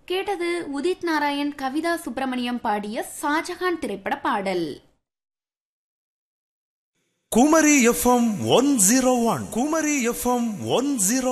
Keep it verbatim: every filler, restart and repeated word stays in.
கேட்டது உதித் நாராயண், கவிதா சுப்பிரமணியம் பாடிய ஷாஜகான் திரைப்பட பாடல். Kumari FM one zero one Kumari FM one zero